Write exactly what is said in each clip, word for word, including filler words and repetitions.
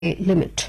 limit.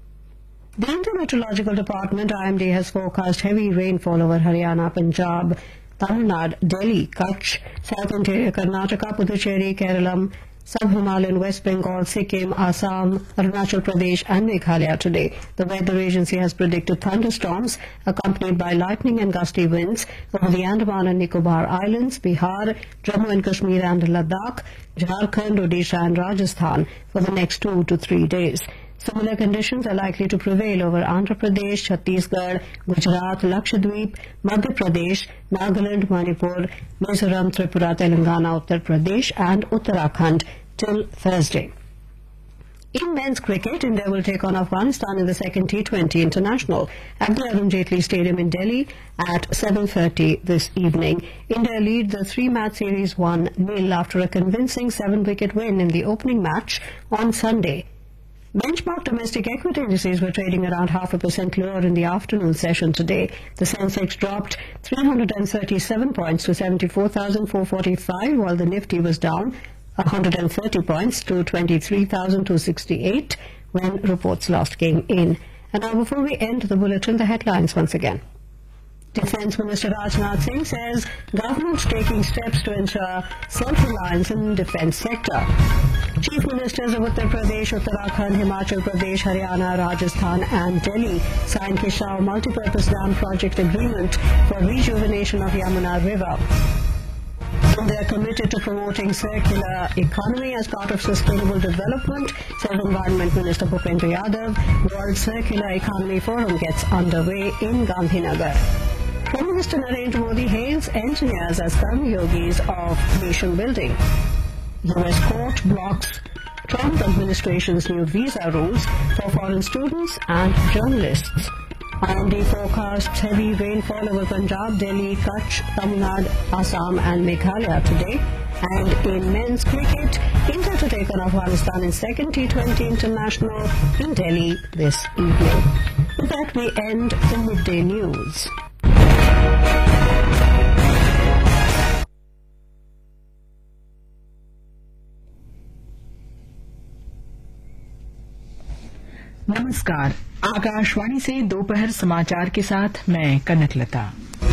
The Indian Meteorological Department I M D has forecast heavy rainfall over Haryana, Punjab, Tamil Nadu, Delhi, Kutch, South Interior Karnataka, Puducherry, Kerala, Sub-Himalayan, West Bengal, Sikkim, Assam, Arunachal Pradesh and Meghalaya today. The weather agency has predicted thunderstorms accompanied by lightning and gusty winds over the Andaman and Nicobar Islands, Bihar, Jammu and Kashmir and Ladakh, Jharkhand, Odisha and Rajasthan for the next two to three days. Similar conditions are likely to prevail over Andhra Pradesh, Chhattisgarh, Gujarat, Lakshadweep, Madhya Pradesh, Nagaland, Manipur, Mizoram, Tripura, Telangana, Uttar Pradesh and Uttarakhand till Thursday. In men's cricket, India will take on Afghanistan in the second T twenty International at the Arun Jaitley Stadium in Delhi at seven thirty this evening. India lead the three-match series one nil after a convincing seven-wicket win in the opening match on Sunday. Benchmark domestic equity indices were trading around half a percent lower in the afternoon session today. The Sensex dropped three hundred thirty-seven points to seventy-four thousand four hundred forty-five, while the Nifty was down one hundred thirty points to twenty-three thousand two hundred sixty-eight when reports last came in. And now, before we end the bulletin, the headlines once again. Defence Minister Rajnath Singh says government taking steps to ensure self-reliance in defence sector. Chief Ministers of Uttar Pradesh, Uttarakhand, Himachal Pradesh, Haryana, Rajasthan and Delhi signed Kishaur Multipurpose Dam Project Agreement for rejuvenation of Yamuna River. And they are committed to promoting circular economy as part of sustainable development, said Environment Minister Bhupendra Yadav. World Circular Economy Forum gets underway in Gandhinagar. Prime Minister Narendra Modi hails engineers as Karma Yogis of nation building. U S court blocks Trump administration's new visa rules for foreign students and journalists. I M D forecasts heavy rainfall over Punjab, Delhi, Kutch, Tamil Nadu, Assam and Meghalaya today. And in men's cricket, India to take on Afghanistan in second T twenty International in Delhi this evening. With that, we end the midday news. नमस्कार, आकाशवाणी से दोपहर समाचार के साथ मैं कनकलता।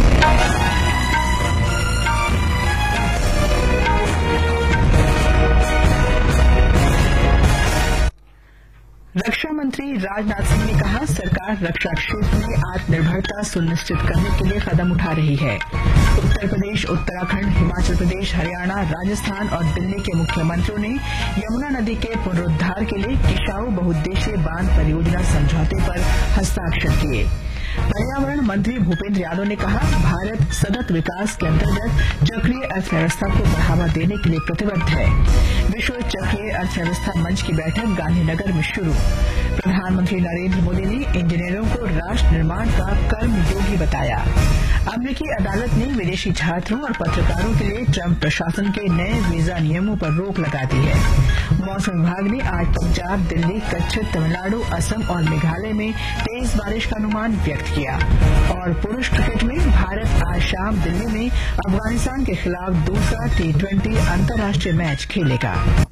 रक्षा मंत्री राजनाथ सिंह ने कहा, सरकार रक्षा क्षेत्र में आत्मनिर्भरता सुनिश्चित करने के लिए कदम उठा रही है। उत्तर प्रदेश, उत्तराखंड, हिमाचल प्रदेश, हरियाणा, राजस्थान और दिल्ली के मुख्यमंत्रियों ने यमुना नदी के पुनरुद्धार के लिए किशाऊ बहुउद्देशीय बांध परियोजना समझौते पर हस्ताक्षर किए। पर्यावरण मंत्री भूपेंद्र यादव ने कहा, भारत सतत विकास के अंतर्गत चक्रीय अर्थव्यवस्था को बढ़ावा देने के लिए प्रतिबद्ध है। विश्व चक्रीय अर्थव्यवस्था मंच की बैठक गांधीनगर में शुरू। प्रधानमंत्री नरेंद्र मोदी ने इंजीनियरों को राष्ट्र निर्माण का कर्मयोगी बताया। अमेरिकी अदालत ने विदेशी छात्रों और पत्रकारों के लिए ट्रंप प्रशासन के नए वीजा नियमों पर रोक लगा दी है। मौसम विभाग ने आज पंजाब, दिल्ली, कच्छ, तमिलनाडु, असम और मेघालय में तेज बारिश का अनुमान व्यक्त किया। और पुरुष क्रिकेट में भारत आज शाम दिल्ली में अफगानिस्तान के खिलाफ दूसरा टी ट्वेंटी अंतर्राष्ट्रीय मैच खेलेगा।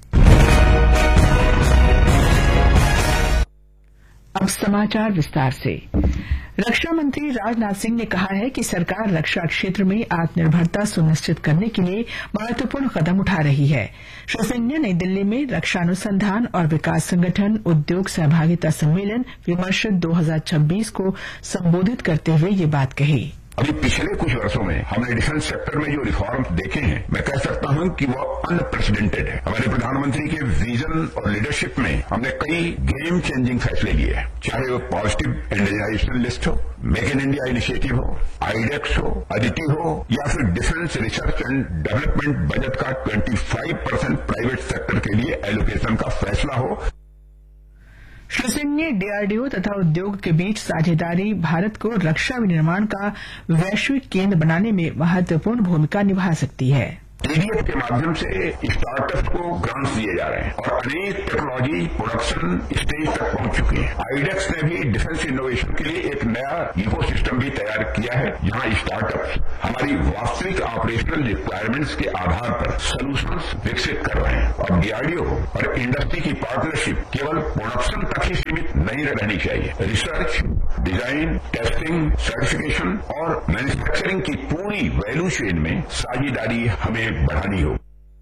अब समाचार विस्तार से। रक्षा मंत्री राजनाथ सिंह ने कहा है कि सरकार रक्षा क्षेत्र में आत्मनिर्भरता सुनिश्चित करने के लिए महत्वपूर्ण कदम उठा रही है। श्री सिंह ने नई दिल्ली में रक्षा अनुसंधान और विकास संगठन उद्योग सहभागिता सम्मेलन विमर्श दो हज़ार छब्बीस को संबोधित करते हुए ये बात कही। अभी पिछले कुछ वर्षों में हमने डिफेंस सेक्टर में जो रिफॉर्म देखे हैं, मैं कह सकता हूं कि वो अनप्रेसिडेंटेड है। हमारे प्रधानमंत्री के विजन और लीडरशिप में हमने कई गेम चेंजिंग फैसले लिए हैं, चाहे वो पॉजिटिव इंडियनाइजेशन लिस्ट हो, मेक इन इंडिया इनिशिएटिव हो, आईडेक्स हो, अदिति हो या फिर defence research and development budget का पच्चीस परसेंट प्राइवेट सेक्टर के लिए एलोकेशन का फैसला हो। श्री सिंह ने डीआरडीओ तथा उद्योग के बीच साझेदारी भारत को रक्षा विनिर्माण का वैश्विक केंद्र बनाने में महत्वपूर्ण भूमिका निभा सकती है। ईडीएफ के माध्यम से स्टार्टअप को ग्रांट्स दिए जा रहे हैं और अनेक टेक्नोलॉजी प्रोडक्शन स्टेज तक पहुंच चुकी है। आईडेक्स ने भी डिफेंस इनोवेशन के लिए एक नया इकोसिस्टम भी तैयार किया है, जहां स्टार्टअप्स हमारी वास्तविक ऑपरेशनल रिक्वायरमेंट्स के आधार पर सोल्यूशंस विकसित कर रहे हैं। और डीआरडीओ और इंडस्ट्री की पार्टनरशिप केवल प्रोडक्शन तक ही सीमित नहीं रहनी चाहिए। रिसर्च, डिजाइन, टेस्टिंग, सर्टिफिकेशन और मैन्युफैक्चरिंग की पूरी वैल्यू चेन में साझेदारी हमें बढ़ानी होगी।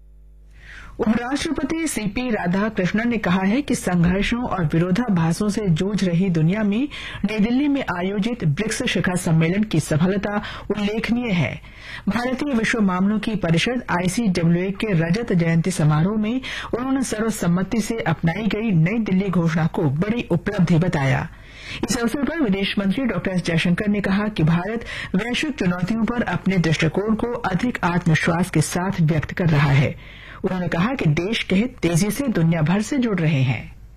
उपराष्ट्रपति सीपी राधाकृष्णन ने कहा है कि संघर्षों और विरोधाभासों से जूझ रही दुनिया में नई दिल्ली में आयोजित ब्रिक्स शिखर सम्मेलन की सफलता उल्लेखनीय है। भारतीय विश्व मामलों की परिषद आईसीडब्ल्यूए के रजत जयंती समारोह में उन्होंने सर्वसम्मति से अपनाई गई नई दिल्ली घोषणा को बड़ी उपलब्धि बताया। इस अवसर पर विदेश मंत्री डॉ एस जयशंकर ने कहा कि भारत वैश्विक चुनौतियों पर अपने दृष्टिकोण को अधिक आत्मविश्वास के साथ व्यक्त कर रहा है। उन्होंने कहा कि देश के हित तेजी से दुनिया भर से जुड़ रहे हैं।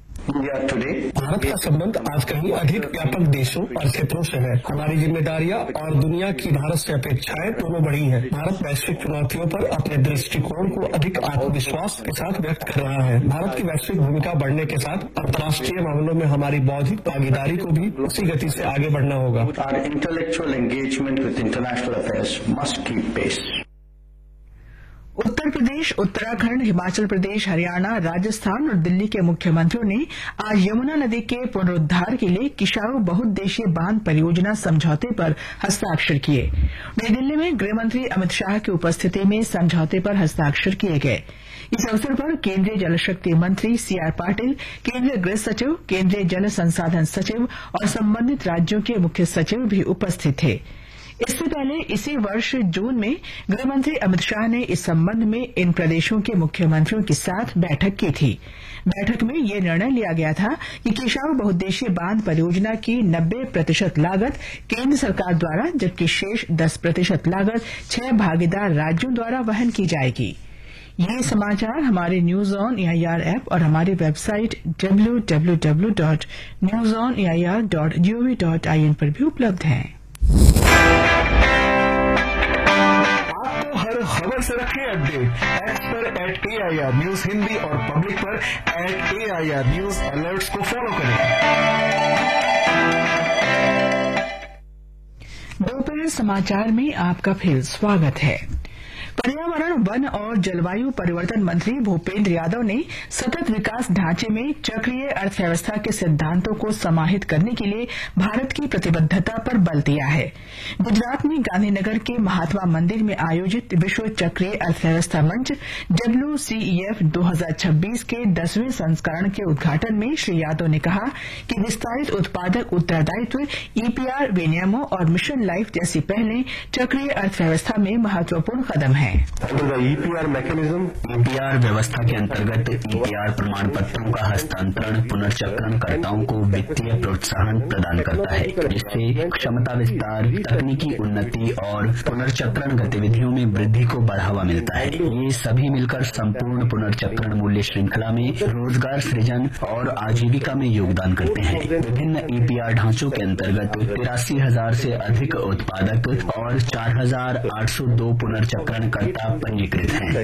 भारत का संबंध आज कहीं अधिक व्यापक देशों और क्षेत्रों से है। हमारी जिम्मेदारियां और दुनिया की भारत से अपेक्षाएं दोनों बड़ी हैं। भारत वैश्विक चुनौतियों पर अपने दृष्टिकोण को अधिक आत्मविश्वास के साथ व्यक्त कर रहा है। भारत की वैश्विक भूमिका बढ़ने के साथ अंतर्राष्ट्रीय मामलों में हमारी बौद्धिक भागीदारी को भी उसी गति से आगे बढ़ना होगा। Our intellectual engagement with international affairs must keep pace. Uttar Pradesh, Uttarakhand, Himachal Pradesh, Haryana, Rajasthan और दिल्ली के मुख्यमंत्रियों ने आज यमुना नदी के पुनरुद्धार के लिए किशाऊ बहुउद्देशीय बांध परियोजना समझौते पर हस्ताक्षर किए। नई दिल्ली में गृहमंत्री अमित शाह की उपस्थिति में समझौते पर हस्ताक्षर किए गए। इस अवसर पर केंद्रीय जल शक्ति मंत्री सी आर पाटिल, केंद्रीय गृह सचिव, केंद्रीय जल संसाधन सचिव और संबंधित राज्यों के मुख्य सचिव भी उपस्थित थे। इससे पहले इसी वर्ष जून में गृहमंत्री अमित शाह ने इस संबंध में इन प्रदेशों के मुख्यमंत्रियों के साथ बैठक की थी। बैठक में यह निर्णय लिया गया था कि किशाऊ बहुउद्देशीय बांध परियोजना की नब्बे प्रतिशत लागत केंद्र सरकार द्वारा, जबकि शेष दस प्रतिशत लागत छह भागीदार राज्यों द्वारा वहन की जाएगी। ये समाचार हमारे न्यूज ऑन एआईआर ऐप और हमारी website W W W dot news on AIR dot gov dot IN पर भी उपलब्ध हैं। आपको हर खबर से रखे अपडेट। एक्स पर एट एआईआर न्यूज हिंदी और पब्लिक पर एट एआईआर न्यूज अलर्ट्स को फॉलो करें। दोपहर समाचार में आपका फिर स्वागत है। पर्यावरण, वन और जलवायु परिवर्तन मंत्री भूपेंद्र यादव ने सतत विकास ढांचे में चक्रीय अर्थव्यवस्था के सिद्धांतों को समाहित करने के लिए भारत की प्रतिबद्धता पर बल दिया है। गुजरात में गांधीनगर के महात्मा मंदिर में आयोजित विश्व चक्रीय अर्थव्यवस्था मंच डब्ल्यू सी ई एफ दो हज़ार छब्बीस के दसवें संस्करण के उद्घाटन में श्री यादव ने कहा कि विस्तारित उत्पादक उत्तरदायित्व, ई पी आर विनियमों और मिशन लाइफ जैसी पहलें चक्रीय अर्थव्यवस्था में महत्वपूर्ण कदम है। ईपीआर मैकेनिज्म ईपीआर व्यवस्था के अंतर्गत ईपीआर प्रमाण पत्रों का हस्तांतरण पुनर्चक्रणकर्ताओं को वित्तीय प्रोत्साहन प्रदान करता है, जिससे क्षमता विस्तार, तकनीकी उन्नति और पुनर्चक्रण गतिविधियों में वृद्धि को बढ़ावा मिलता है। ये सभी मिलकर संपूर्ण पुनर्चक्रण मूल्य श्रृंखला में रोजगार सृजन और आजीविका में योगदान करते हैं। विभिन्न ईपीआर ढांचों के अंतर्गत तिरासी हजार से अधिक उत्पादक और चार हजार आठ सौ दो पुनर्चक्रण पंजीकृत हैं।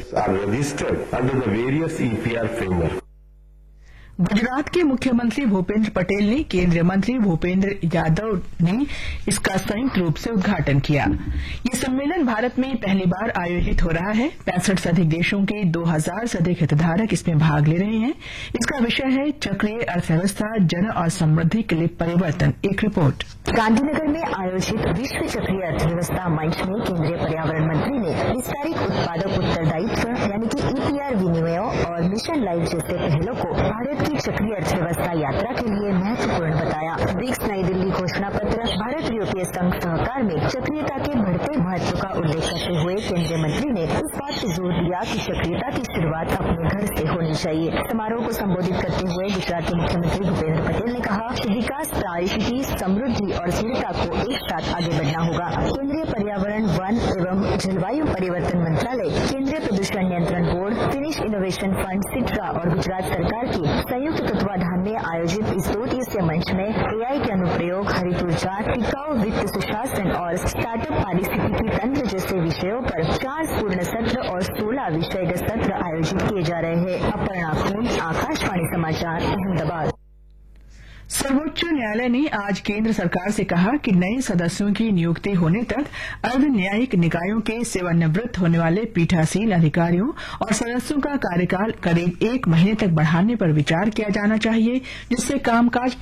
गुजरात के मुख्यमंत्री भूपेंद्र पटेल ने केंद्रीय मंत्री भूपेंद्र यादव ने इसका संयुक्त रूप से उद्घाटन किया। ये सम्मेलन भारत में पहली बार आयोजित हो रहा है। पैंसठ से अधिक देशों के दो हजार से अधिक हितधारक इसमें भाग ले रहे हैं। इसका विषय है चक्रीय अर्थव्यवस्था, जन और समृद्धि के लिए परिवर्तन। एक रिपोर्ट। गांधीनगर में आयोजित विश्व चक्रीय अर्थव्यवस्था मंच में केंद्रीय पर्यावरण मंत्री ने विस्तारित उत्पादक उत्तरदायित्व यानी कि ईपीआर विनिमयों और मिशन लाइफ जैसे पहलों को भारत की चक्रीय अर्थव्यवस्था यात्रा के लिए महत्वपूर्ण बताया। ब्रिक्स नई दिल्ली घोषणा पत्र भारत यूरोपीय संघ सहकार में चक्रीयता के बढ़ते महत्व का उल्लेख करते हुए केंद्रीय मंत्री ने इस बात पर जोर दिया कि सक्रियता की शुरुआत अपने घर से होनी चाहिए। समारोह को संबोधित करते हुए गुजरात के मुख्यमंत्री भूपेंद्र पटेल ने कहा कि विकास, पारिस्थितिकी, समृद्धि और स्थिरता को एक साथ आगे बढ़ना होगा। केंद्रीय पर्यावरण, वन एवं जलवायु परिवर्तन मंत्रालय, केंद्रीय प्रदूषण नियंत्रण बोर्ड, फिनिश इनोवेशन फंड, सिट्रा और गुजरात सरकार के संयुक्त तत्वाधान में आयोजित इस दो दिवसीय मंच में एआई के अनुप्रयोग, हरित ऊर्जा, टिकाऊ वित्त सुशासन और स्टार्टअप पारिस्थितिकी तंत्र जैसे विषयों पर चार पूर्ण सत्र और सोलह विषयगत सत्र आयोजित किए जा रहे हैं। अपर्णा खून, आकाशवाणी समाचार, अहमदाबाद। सर्वोच्च न्यायालय ने आज केंद्र सरकार से कहा कि नए सदस्यों की नियुक्ति होने तक अर्ध न्यायिक निकायों के सेवानिवृत्त होने वाले पीठासीन अधिकारियों और सदस्यों का कार्यकाल करीब एक महीने तक बढ़ाने पर विचार किया जाना चाहिए, जिससे कामकाज